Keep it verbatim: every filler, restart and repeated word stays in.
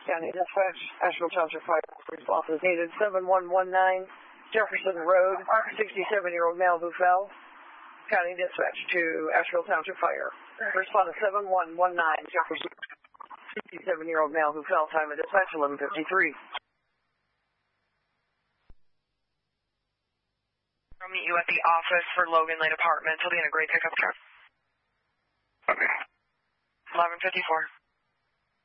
County Dispatch, Asheville Township Fire response is needed. seven one one nine Jefferson Road, sixty-seven-year-old male who fell. County Dispatch to Asheville Township Fire. Respond to seven one one nine Jefferson, sixty-seven-year-old male who fell. Time of dispatch eleven fifty-three. I'll meet you at the office for Logan Lane Apartments. He'll be in a gray pickup truck. Okay. eleven fifty-four.